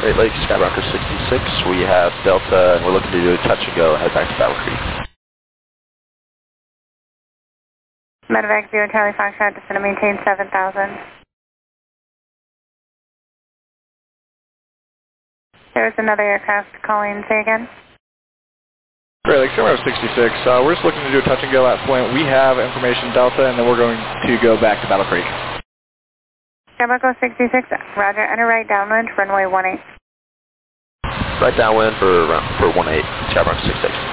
Great Lakes, Skybronco 66. We have Delta, and we're looking to do a touch and go, head back to Battle Creek. Medevac 0 Charlie Foxtrot, just going to maintain 7,000. There's another aircraft calling, say again. Great Lakes, Skybronco 66. We're just looking to do a touch and go at point. We have information Delta, and then we're going to go back to Battle Creek. Skybronco 66, roger, enter right downwind, runway 18. Right downwind for 18, Skybronco 66.